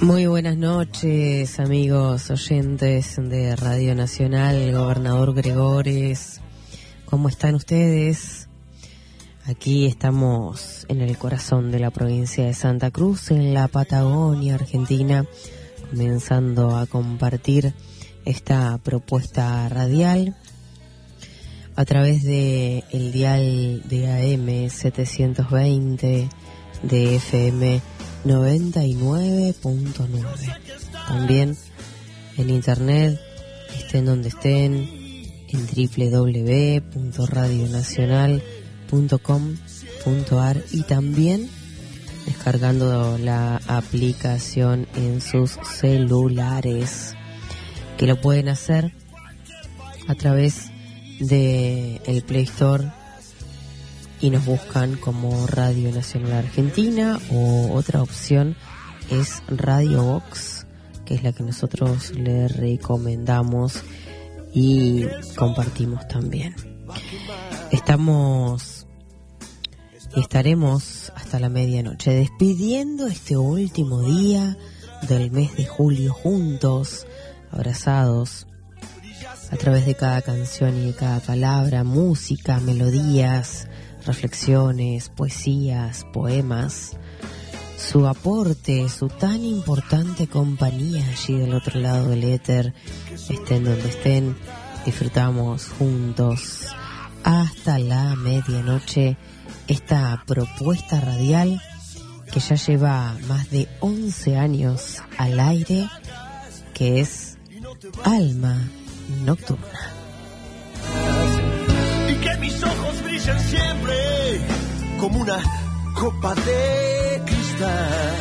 Muy buenas noches, amigos oyentes de Radio Nacional, Gobernador Gregores. ¿Cómo están ustedes? Aquí estamos en el corazón de la provincia de Santa Cruz, en la Patagonia Argentina, comenzando a compartir esta propuesta radial a través de el dial de AM 720, de FM 99.9. También en internet, estén donde estén, en www.radionacional.com.ar y también descargando la aplicación en sus celulares, que lo pueden hacer a través de el Play Store y nos buscan como Radio Nacional Argentina, o otra opción es Radio Box, que es la que nosotros le recomendamos y compartimos también. Estamos y estaremos hasta la medianoche despidiendo este último día del mes de julio juntos, abrazados, a través de cada canción y de cada palabra, música, melodías, reflexiones, poesías, poemas, su aporte, su tan importante compañía allí del otro lado del éter. Estén donde estén, disfrutamos juntos hasta la medianoche esta propuesta radial que ya lleva más de 11 años al aire, que es Alma Nocturna. Y que mis ojos brillen siempre como una copa de cristal.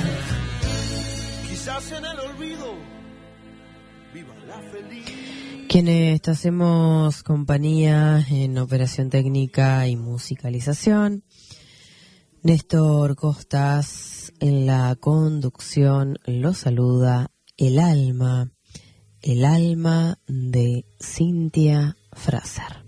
Quizás en el olvido viva la felicidad. Quienes te hacemos compañía en operación técnica y musicalización, Néstor Costas en la conducción, lo saluda el alma de Cintia Fraser.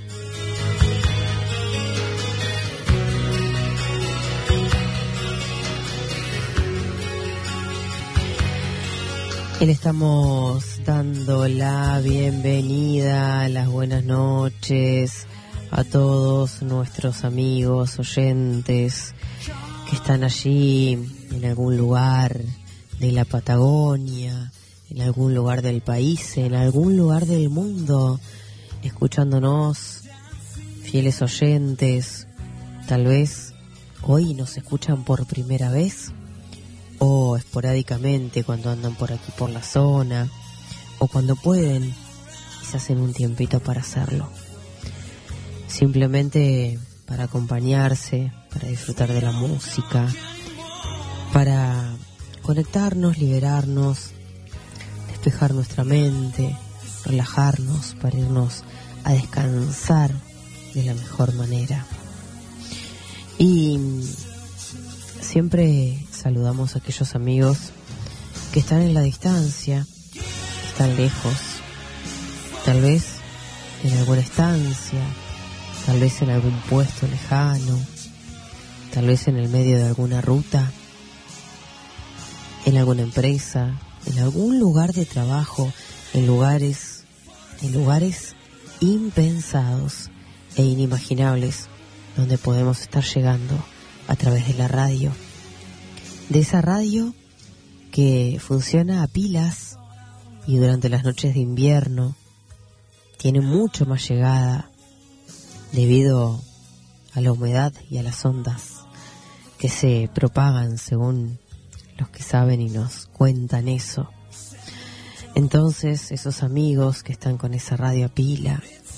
Y le estamos dando la bienvenida, las buenas noches a todos nuestros amigos oyentes que están allí en algún lugar de la Patagonia, en algún lugar del país, en algún lugar del mundo, escuchándonos, fieles oyentes. Tal vez hoy nos escuchan por primera vez, o esporádicamente cuando andan por aquí por la zona, o cuando pueden y se hacen un tiempito para hacerlo, simplemente para acompañarse, para disfrutar de la música, para conectarnos, liberarnos, despejar nuestra mente, relajarnos, para irnos a descansar de la mejor manera. Y siempre saludamos a aquellos amigos que están en la distancia, que están lejos, tal vez en alguna estancia, tal vez en algún puesto lejano, tal vez en el medio de alguna ruta, en alguna empresa, en algún lugar de trabajo, en lugares impensados e inimaginables, donde podemos estar llegando a través de la radio, de esa radio que funciona a pilas y durante las noches de invierno tiene mucho más llegada debido a la humedad y a las ondas que se propagan, según los que saben y nos cuentan eso. Entonces, esos amigos que están con esa radio a pila,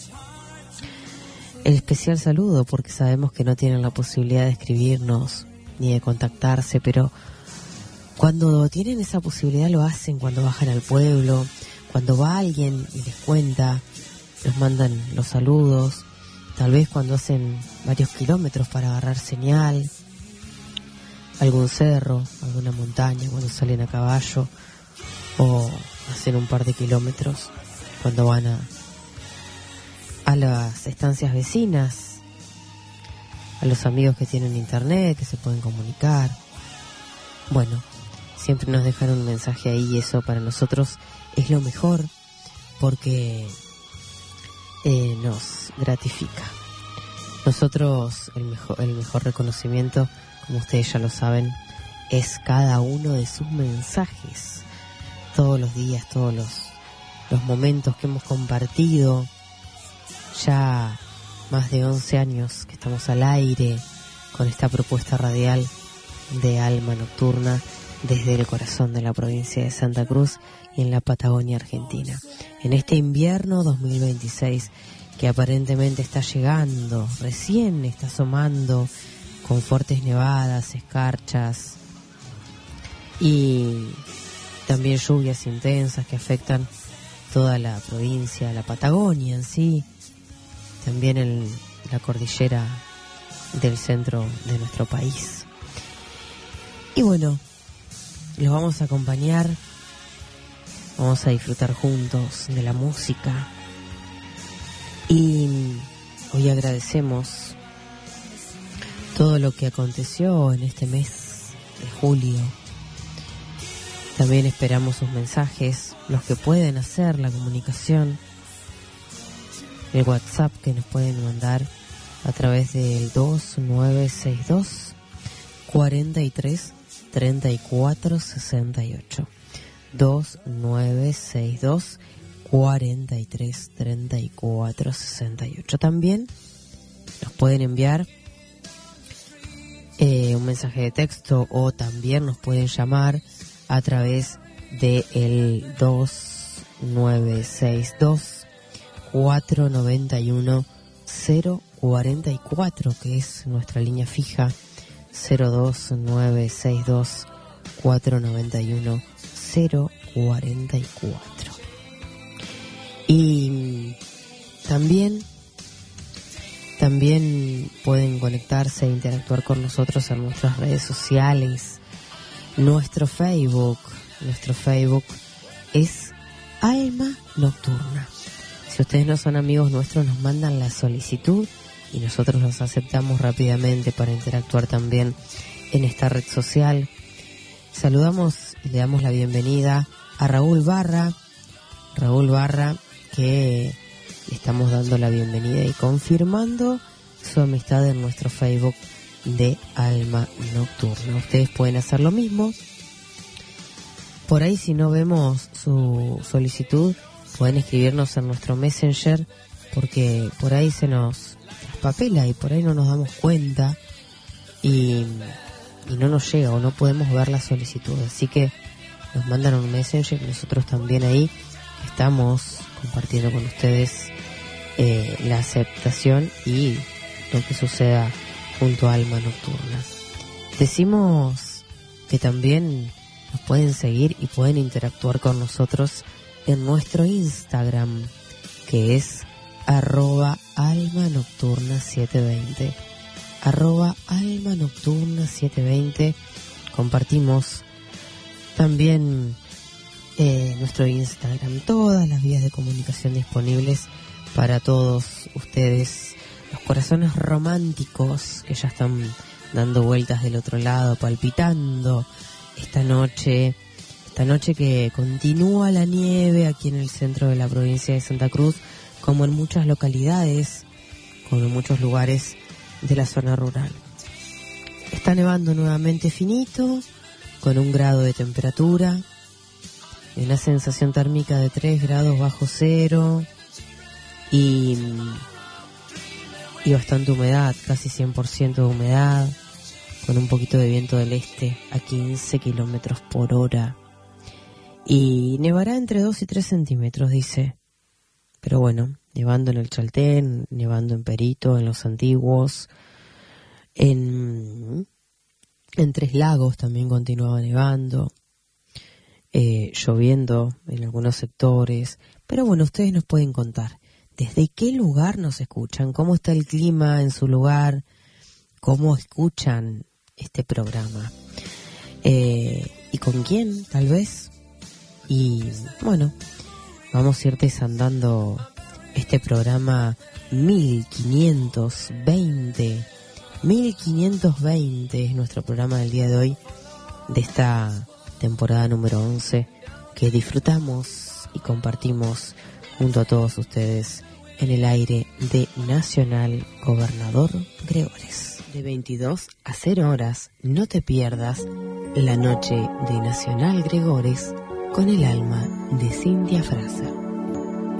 el especial saludo, porque sabemos que no tienen la posibilidad de escribirnos ni de contactarse, pero cuando tienen esa posibilidad lo hacen, cuando bajan al pueblo, cuando va alguien y les cuenta, nos mandan los saludos, tal vez cuando hacen varios kilómetros para agarrar señal, algún cerro, alguna montaña, cuando salen a caballo, o hacen un par de kilómetros cuando van a las estancias vecinas, a los amigos que tienen internet, que se pueden comunicar. Bueno, siempre nos dejan un mensaje ahí y eso para nosotros es lo mejor porque nos gratifica. Nosotros el mejor reconocimiento, como ustedes ya lo saben, es cada uno de sus mensajes. Todos los días, todos los momentos que hemos compartido. Ya más de 11 años que estamos al aire con esta propuesta radial de Alma Nocturna desde el corazón de la provincia de Santa Cruz y en la Patagonia Argentina. En este invierno 2026 que aparentemente está llegando, recién está asomando con fuertes nevadas, escarchas y también lluvias intensas que afectan toda la provincia, la Patagonia en sí, también en la cordillera del centro de nuestro país. Y bueno, los vamos a acompañar, vamos a disfrutar juntos de la música y hoy agradecemos todo lo que aconteció en este mes de julio. También esperamos sus mensajes, los que pueden hacer la comunicación, el WhatsApp que nos pueden mandar a través del 2962 43 34 68. 2962 43 34 68. También nos pueden enviar un mensaje de texto o también nos pueden llamar a través de el 2962 491 044, que es nuestra línea fija, 02962 491 044. Y también pueden conectarse e interactuar con nosotros en nuestras redes sociales. Nuestro Facebook es Alma Nocturna. Si ustedes no son amigos nuestros, nos mandan la solicitud y nosotros los aceptamos rápidamente para interactuar también en esta red social. Saludamos y le damos la bienvenida a Raúl Barra, que le estamos dando la bienvenida y confirmando su amistad en nuestro Facebook de Alma Nocturna. Ustedes pueden hacer lo mismo. Por ahí, si no vemos su solicitud, pueden escribirnos en nuestro Messenger, porque por ahí se nos traspapela y por ahí no nos damos cuenta y no nos llega o no podemos ver la solicitud. Así que nos mandan un Messenger y nosotros también ahí estamos compartiendo con ustedes la aceptación y lo que suceda junto a Alma Nocturna. Decimos que también nos pueden seguir y pueden interactuar con nosotros en nuestro Instagram, que es @almanocturna720. @almanocturna720. Compartimos también nuestro Instagram, todas las vías de comunicación disponibles para todos ustedes, los corazones románticos que ya están dando vueltas del otro lado, palpitando esta noche que continúa la nieve aquí en el centro de la provincia de Santa Cruz, como en muchas localidades, como en muchos lugares de la zona rural. Está nevando nuevamente finito, con 1 grado de temperatura, una sensación térmica de 3 grados bajo cero y bastante humedad, casi 100% de humedad, con un poquito de viento del este a 15 kilómetros por hora. Y nevará entre 2 y 3 centímetros, dice. Pero bueno, nevando en el Chaltén, nevando en Perito, en Los Antiguos, en Tres Lagos también continuaba nevando, lloviendo en algunos sectores. Pero bueno, ustedes nos pueden contar desde qué lugar nos escuchan, cómo está el clima en su lugar, cómo escuchan este programa, y con quién, tal vez. Y bueno, vamos a ir desandando este programa 1520 es nuestro programa del día de hoy, de esta temporada número 11, que disfrutamos y compartimos junto a todos ustedes en el aire de Nacional Gobernador Gregores. De 22 a 0 horas, no te pierdas la noche de Nacional Gregores con el alma de Cintia Fraser.